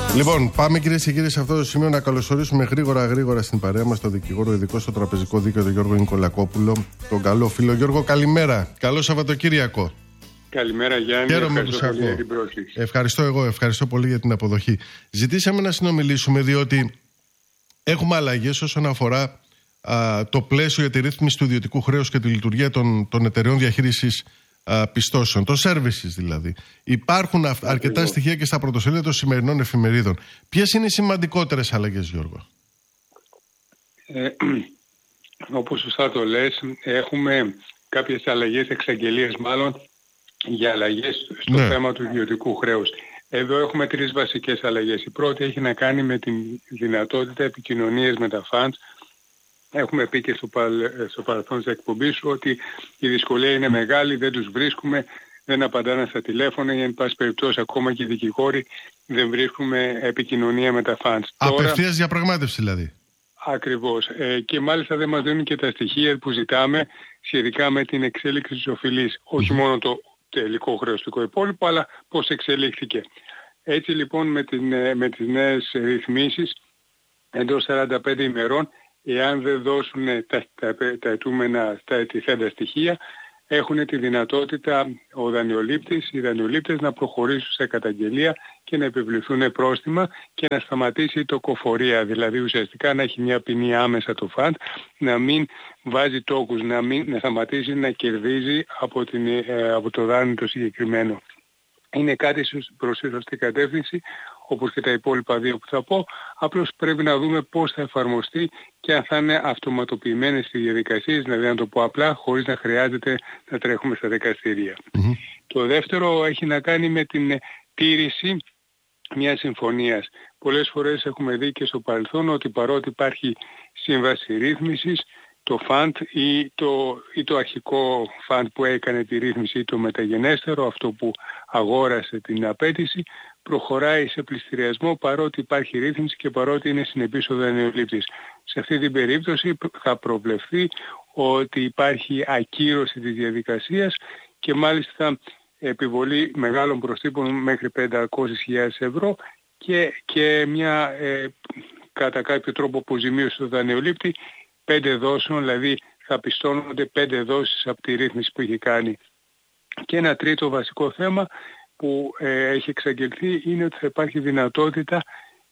Λοιπόν, πάμε κυρίες και κύριοι σε αυτό το σημείο να καλωσορίσουμε γρήγορα στην παρέα μας τον δικηγόρο ειδικό στο τραπεζικό δίκαιο, τον Γιώργο Νικολακόπουλο. Τον καλό φίλο Γιώργο, καλημέρα. Καλό Σαββατοκύριακο. Καλημέρα Γιάννη, ευχαριστώ πολύ για την πρόσκληση. Ευχαριστώ πολύ για την αποδοχή. Ζητήσαμε να συνομιλήσουμε διότι έχουμε αλλαγές όσον αφορά το πλαίσιο για τη ρύθμιση του ιδιωτικού χρέους και τη λειτουργία των εταιρεών διαχείρισης πιστώσεων, των services δηλαδή. Υπάρχουν αρκετά στοιχεία και στα πρωτοσέλιδα των σημερινών εφημερίδων. Ποιες είναι οι σημαντικότερες αλλαγές, Γιώργο? Όπως σωστά το λες, έχουμε κάποιες αλλαγές, εξαγγελίες μάλλον, για αλλαγές στο θέμα του ιδιωτικού χρέους. Εδώ έχουμε τρεις βασικές αλλαγές. Η πρώτη έχει να κάνει με τη δυνατότητα επικοινωνίας με τα funds. Έχουμε πει και στο παρελθόν της εκπομπής σου ότι η δυσκολία είναι μεγάλη, δεν τους βρίσκουμε, δεν απαντάνε στα τηλέφωνα, ή εν πάση περιπτώσει ακόμα και οι δικηγόροι δεν βρίσκουμε επικοινωνία με τα funds. Απευθείας διαπραγμάτευση δηλαδή. Ακριβώς. Και μάλιστα δεν μας δίνουν και τα στοιχεία που ζητάμε σχετικά με την εξέλιξη της οφειλής. Όχι μόνο το τελικό χρεωστικό υπόλοιπο, αλλά πώς εξελίχθηκε. Έτσι λοιπόν με τις νέες ρυθμίσεις, εντός 45 ημερών, εάν δεν δώσουν τα αιτούμενα, τα αιτηθέντα στοιχεία, έχουν τη δυνατότητα οι δανειολήπτες να προχωρήσουν σε καταγγελία και να επιβληθούν πρόστιμα και να σταματήσει το κοφορία, δηλαδή ουσιαστικά να έχει μια ποινή άμεσα το φαντ, να μην βάζει τόκους, να σταματήσει να κερδίζει από το δάνειο το συγκεκριμένο. Είναι κάτι προς τη σωστή κατεύθυνση, όπως και τα υπόλοιπα δύο που θα πω. Απλώς πρέπει να δούμε πώς θα εφαρμοστεί και αν θα είναι αυτοματοποιημένες οι διαδικασίες, δηλαδή να το πω απλά, χωρίς να χρειάζεται να τρέχουμε στα δικαστήρια. Το δεύτερο έχει να κάνει με την τήρηση μιας συμφωνίας. Πολλές φορές έχουμε δει και στο παρελθόν ότι παρότι υπάρχει σύμβαση ρύθμισης, το φαντ ή το αρχικό φαντ που έκανε τη ρύθμιση ή το μεταγενέστερο, αυτό που αγόρασε την απέτηση, προχωράει σε πληστηριασμό παρότι υπάρχει ρύθμιση και παρότι είναι συνεπής ο δανειολήπτης. Σε αυτή την περίπτωση θα προβλεφθεί ότι υπάρχει ακύρωση της διαδικασίας και μάλιστα επιβολή μεγάλων προστύπων μέχρι 500.000 ευρώ και μια κατά κάποιο τρόπο αποζημίωση του δανειολήπτη 5 δόσεων, δηλαδή θα πιστώνονται 5 δόσεις από τη ρύθμιση που έχει κάνει. Και ένα τρίτο βασικό θέμα που έχει εξαγγελθεί είναι ότι θα υπάρχει δυνατότητα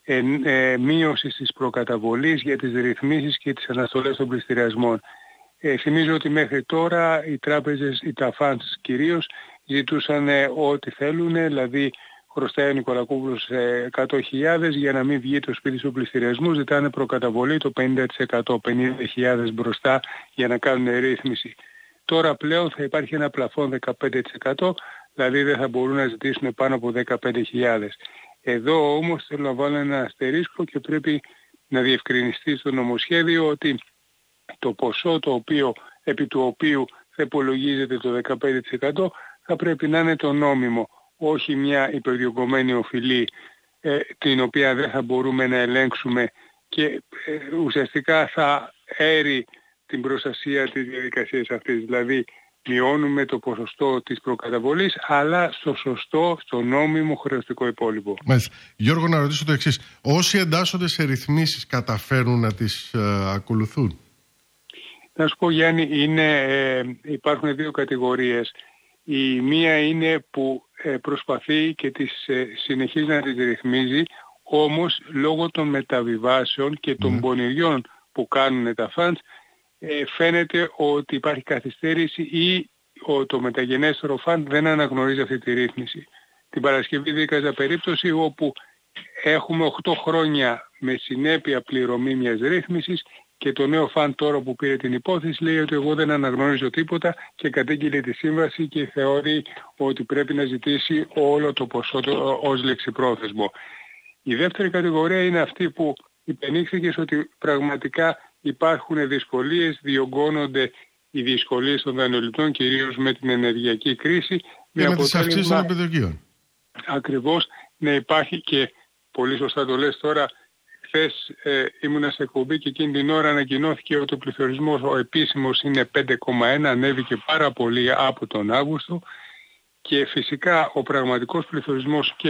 μείωσης της προκαταβολής για τις ρυθμίσεις και τις αναστολές των πληστηριασμών. Θυμίζω ότι μέχρι τώρα οι τράπεζες, οι funds κυρίως, ζητούσαν ό,τι θέλουν, δηλαδή χρωστάει ο Νικολακόπουλος 100.000 για να μην βγει το σπίτι στους πληστηριασμούς, ζητάνε προκαταβολή το 50%, 50.000 μπροστά για να κάνουν ρύθμιση. Τώρα πλέον θα υπάρχει ένα πλαφόν 15%, δηλαδή δεν θα μπορούν να ζητήσουν πάνω από 15.000. Εδώ όμως θέλω να βάλω ένα αστερίσκο και πρέπει να διευκρινιστεί στο νομοσχέδιο ότι το ποσό επί του οποίου θα υπολογίζεται το 15% θα πρέπει να είναι το νόμιμο, όχι μια υπερδιωγγωμένη οφειλή την οποία δεν θα μπορούμε να ελέγξουμε και ουσιαστικά θα έρει την προστασία της διαδικασίας αυτής. Δηλαδή μειώνουμε το ποσοστό της προκαταβολής αλλά στο νόμιμο χρεωστικό υπόλοιπο. Μάλιστα. Γιώργο, να ρωτήσω το εξής. Όσοι εντάσσονται σε ρυθμίσεις καταφέρνουν να τις ακολουθούν? Να σου πω Γιάννη, υπάρχουν δύο κατηγορίες. Η μία είναι που προσπαθεί και συνεχίζει να τις ρυθμίζει, όμως λόγω των μεταβιβάσεων και των πονηριών που κάνουν τα funds φαίνεται ότι υπάρχει καθυστέρηση ή το μεταγενέστερο fund δεν αναγνωρίζει αυτή τη ρύθμιση. Την Παρασκευή δίκαζα περίπτωση όπου έχουμε 8 χρόνια με συνέπεια πληρωμή μιας ρύθμισης και το νέο φαντ τώρα που πήρε την υπόθεση λέει ότι εγώ δεν αναγνωρίζω τίποτα και κατήγγειλε τη σύμβαση και θεωρεί ότι πρέπει να ζητήσει όλο το ποσό ως λεξιπρόθεσμο. Η δεύτερη κατηγορία είναι αυτή που υπενήχθηκες ότι πραγματικά υπάρχουν δυσκολίες, διωγγώνονται οι δυσκολίες των δανειοληπτών κυρίως με την ενεργειακή κρίση. Και με τις αυξήσεις των επιτοκίων. Ακριβώς, να υπάρχει και πολύ σωστά το λες τώρα. Χθες ήμουνα σε εκπομπή και εκείνη την ώρα ανακοινώθηκε ότι ο πληθωρισμός ο επίσημος είναι 5,1, ανέβηκε πάρα πολύ από τον Αύγουστο και φυσικά ο πραγματικός πληθωρισμός και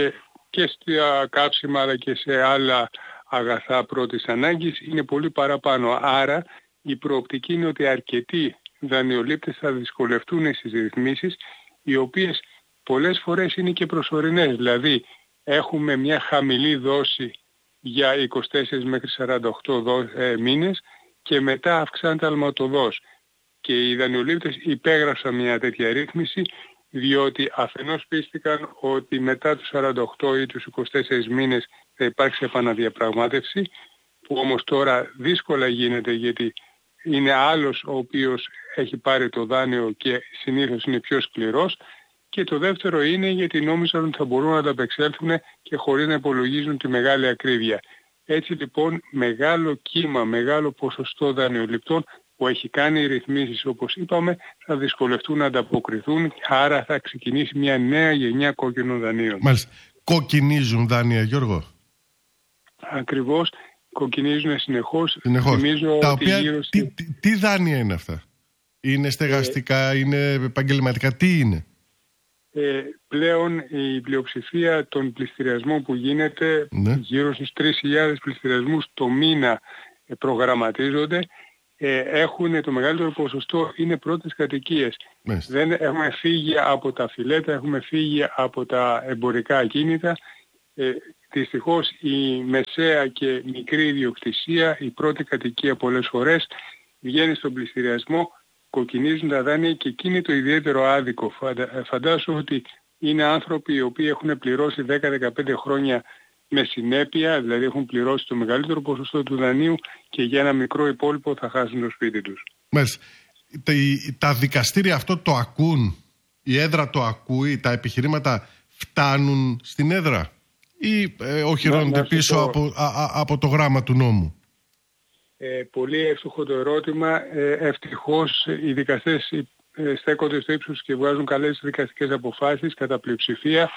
και στα κάψιμα αλλά και σε άλλα αγαθά πρώτης ανάγκης είναι πολύ παραπάνω. Άρα η προοπτική είναι ότι αρκετοί δανειολήπτες θα δυσκολευτούν στις ρυθμίσεις, οι οποίες πολλές φορές είναι και προσωρινές. Δηλαδή έχουμε μια χαμηλή δόση για 24 μέχρι 48 μήνες και μετά αυξάνεται αλματοδός. Και οι δανειολήπτες υπέγραψαν μια τέτοια ρύθμιση, διότι αφενός πίστηκαν ότι μετά τους 48 ή τους 24 μήνες θα υπάρξει επαναδιαπραγμάτευση, που όμως τώρα δύσκολα γίνεται, γιατί είναι άλλος ο οποίος έχει πάρει το δάνειο και συνήθως είναι πιο σκληρός. Και το δεύτερο είναι γιατί νόμιζαν ότι θα μπορούν να ανταπεξέλθουν και χωρίς να υπολογίζουν τη μεγάλη ακρίβεια. Έτσι λοιπόν μεγάλο κύμα, μεγάλο ποσοστό δανειοληπτών που έχει κάνει ρυθμίσεις όπως είπαμε θα δυσκολευτούν να ανταποκριθούν, άρα θα ξεκινήσει μια νέα γενιά κόκκινων δανείων. Μάλιστα. Κοκκινίζουν δάνεια, Γιώργο? Ακριβώς, κοκκινίζουν συνεχώς. Τα οποία, τι δάνεια είναι αυτά? Είναι στεγαστικά, είναι επαγγελματικά, τι είναι? Πλέον η πλειοψηφία των πληστηριασμών που γίνεται, γύρω στους 3.000 πληστηριασμούς το μήνα προγραμματίζονται, έχουν το μεγαλύτερο ποσοστό είναι πρώτες κατοικίες. Δεν έχουμε φύγει από τα φιλέτα, έχουμε φύγει από τα εμπορικά ακίνητα. Δυστυχώς η μεσαία και μικρή ιδιοκτησία, η πρώτη κατοικία πολλές φορές βγαίνει στον πληστηριασμό, κοκκινίζουν τα δάνεια και εκεί είναι το ιδιαίτερο άδικο. Φαντάσου ότι είναι άνθρωποι οι οποίοι έχουν πληρώσει 10-15 χρόνια με συνέπεια, δηλαδή έχουν πληρώσει το μεγαλύτερο ποσοστό του δανείου και για ένα μικρό υπόλοιπο θα χάσουν το σπίτι τους. Μάλιστα. Τα δικαστήρια αυτό το ακούν, η έδρα το ακούει, τα επιχειρήματα φτάνουν στην έδρα ή οχυρώνονται πίσω από το γράμμα του νόμου? Πολύ εύστοχο το ερώτημα. Ευτυχώς οι δικαστές στέκονται στο ύψος και βγάζουν καλές δικαστικές αποφάσεις κατά πλειοψηφία.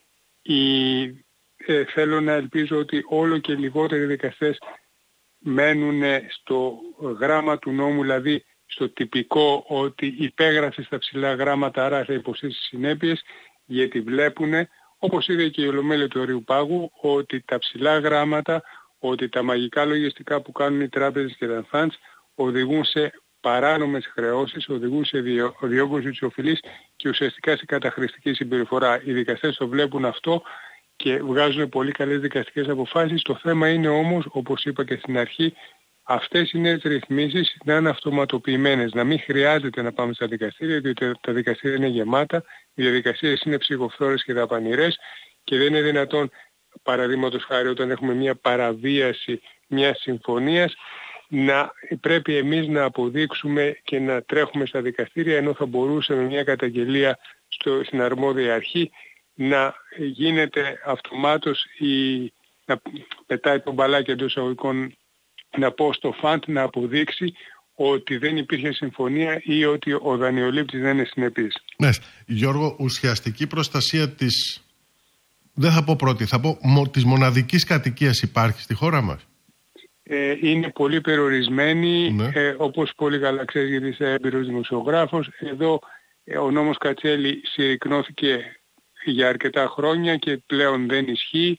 Θέλω να ελπίζω ότι όλο και λιγότεροι δικαστές μένουν στο γράμμα του νόμου, δηλαδή στο τυπικό ότι υπέγραψε στα ψηλά γράμματα, άρα θα υποστεί τις συνέπειες, γιατί βλέπουν, όπως είδε και η Ολομέλεια του Ορείου Πάγου, ότι τα ψηλά γράμματα, ότι τα μαγικά λογιστικά που κάνουν οι τράπεζες και τα funds οδηγούν σε παράνομες χρεώσεις, οδηγούν σε διόγκωση της οφειλής και ουσιαστικά σε καταχρηστική συμπεριφορά. Οι δικαστές το βλέπουν αυτό και βγάζουν πολύ καλές δικαστικές αποφάσεις. Το θέμα είναι όμως, όπως είπα και στην αρχή, αυτές οι νέες ρυθμίσεις να είναι αυτοματοποιημένες, να μην χρειάζεται να πάμε στα δικαστήρια, διότι τα δικαστήρια είναι γεμάτα, οι διαδικασίες είναι ψυχοφθόρες και δαπανηρές και δεν είναι δυνατόν, παραδείγματος χάρη, όταν έχουμε μια παραβίαση μιας συμφωνίας, να πρέπει εμείς να αποδείξουμε και να τρέχουμε στα δικαστήρια, ενώ θα μπορούσαμε μια καταγγελία στην αρμόδια αρχή να γίνεται αυτομάτως να πετάει το μπαλάκι εντός εισαγωγικών, να πω στο φαντ να αποδείξει ότι δεν υπήρχε συμφωνία ή ότι ο δανειολήπτης δεν είναι συνεπής. Ναι, Γιώργο, ουσιαστική προστασία της, δεν θα πω πρώτη, θα πω της μοναδικής κατοικίας υπάρχει στη χώρα μας? Είναι πολύ περιορισμένη, όπως πολύ καλά ξέρεις γιατί είσαι έμπειρος δημοσιογράφος. Εδώ ο νόμος Κατσέλη συρρικνώθηκε για αρκετά χρόνια και πλέον δεν ισχύει.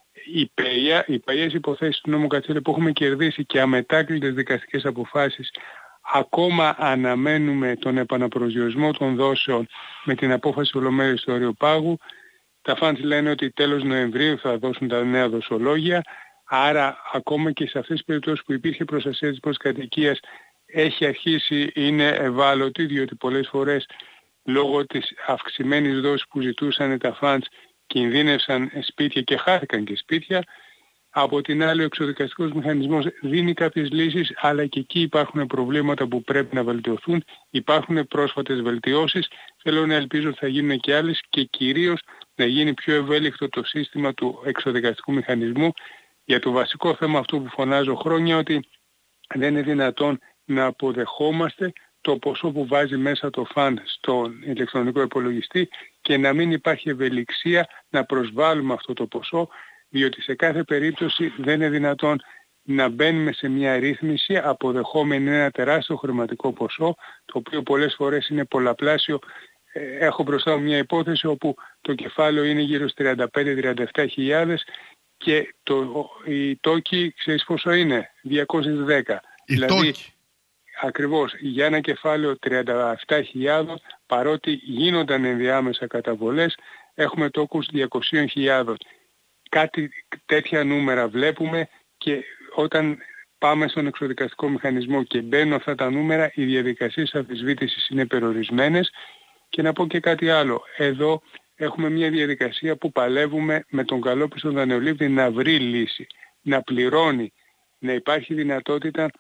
Οι παλιές υποθέσεις του νόμου Κατσέλη που έχουμε κερδίσει και αμετάκλητες δικαστικές αποφάσεις, ακόμα αναμένουμε τον επαναπροσδιορισμό των δόσεων με την απόφαση Ολομέλειας του Ορείου Πάγου. Τα φαντς λένε ότι τέλος Νοεμβρίου θα δώσουν τα νέα δοσολόγια. Άρα ακόμα και σε αυτές τις περιπτώσεις που υπήρχε προστασία της πρώτης κατοικίας έχει αρχίσει, είναι ευάλωτη, διότι πολλές φορές λόγω της αυξημένης δόσης που ζητούσαν τα funds κινδύνευσαν σπίτια και χάθηκαν και σπίτια. Από την άλλη ο εξοδικαστικός μηχανισμός δίνει κάποιες λύσεις, αλλά και εκεί υπάρχουν προβλήματα που πρέπει να βελτιωθούν. Υπάρχουν πρόσφατες βελτιώσεις. Θέλω να ελπίζω ότι θα γίνουν και άλλες και κυρίως να γίνει πιο ευέλικτο το σύστημα του εξοδικαστικού μηχανισμού. Για το βασικό θέμα αυτό που φωνάζω χρόνια, ότι δεν είναι δυνατόν να αποδεχόμαστε το ποσό που βάζει μέσα το φαντ στον ηλεκτρονικό υπολογιστή και να μην υπάρχει ευελιξία να προσβάλλουμε αυτό το ποσό, διότι σε κάθε περίπτωση δεν είναι δυνατόν να μπαίνουμε σε μια ρύθμιση αποδεχόμενη ένα τεράστιο χρηματικό ποσό, το οποίο πολλές φορές είναι πολλαπλάσιο έχω μπροστά μου μια υπόθεση όπου το κεφάλαιο είναι γύρω στις 35-37 χιλιάδες και η τόκη, ξέρεις πόσο είναι, 210. Δηλαδή, ακριβώς, για ένα κεφάλαιο 37.000, παρότι γίνονταν ενδιάμεσα καταβολές, έχουμε τόκους 200.000. Κάτι τέτοια νούμερα βλέπουμε, και όταν πάμε στον εξοδικαστικό μηχανισμό και μπαίνουν αυτά τα νούμερα, οι διαδικασίες αμφισβήτησης είναι περιορισμένες. Και να πω και κάτι άλλο. Εδώ έχουμε μια διαδικασία που παλεύουμε με τον καλόπιστο δανειολήπτη να βρει λύση, να πληρώνει, να υπάρχει δυνατότητα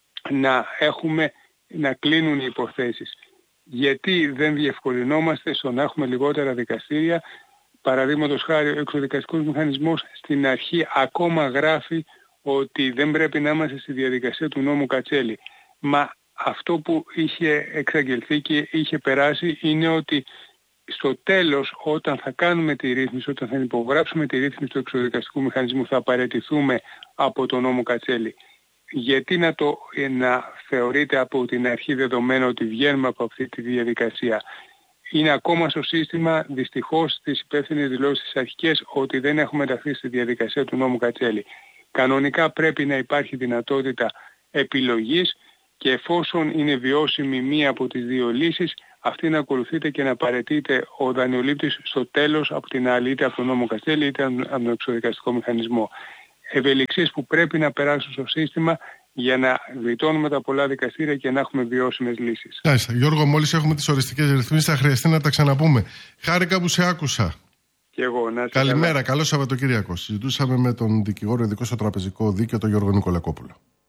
να κλείνουν οι υποθέσεις. Γιατί δεν διευκολυνόμαστε στο να έχουμε λιγότερα δικαστήρια? Παραδείγματος χάρη, ο εξοδικαστικός μηχανισμός στην αρχή ακόμα γράφει ότι δεν πρέπει να είμαστε στη διαδικασία του νόμου Κατσέλη. Μα αυτό που είχε εξαγγελθεί και είχε περάσει είναι ότι στο τέλος, όταν θα κάνουμε τη ρύθμιση, όταν θα υπογράψουμε τη ρύθμιση του εξοδικαστικού μηχανισμού, θα παραιτηθούμε από το νόμο Κατσέλη. Γιατί να θεωρείται από την αρχή δεδομένο ότι βγαίνουμε από αυτή τη διαδικασία? Είναι ακόμα στο σύστημα, δυστυχώς, τις υπεύθυνες δηλώσεις τις αρχικές ότι δεν έχουμε ενταχθεί στη διαδικασία του νόμου Κατσέλη. Κανονικά πρέπει να υπάρχει δυνατότητα επιλογής, και εφόσον είναι βιώσιμη μία από τις δύο λύσεις, αυτή να ακολουθείται και να παραιτείται ο δανειολήπτης στο τέλος από την άλλη, είτε από τον νόμο Κατσέλη είτε από τον εξοδικαστικό μηχανισμό. Ευελιξίες που πρέπει να περάσουν στο σύστημα για να γλιτώνουμε τα πολλά δικαστήρια και να έχουμε βιώσιμες λύσεις. Γιώργο, μόλις έχουμε τις οριστικές ρυθμίσεις θα χρειαστεί να τα ξαναπούμε. Χάρηκα που σε άκουσα. Και εγώ, να καλημέρα, καλό Σαββατοκύριακο. Συζητούσαμε με τον δικηγόρο ειδικό στο τραπεζικό δίκαιο, τον Γιώργο Νικολακόπουλο.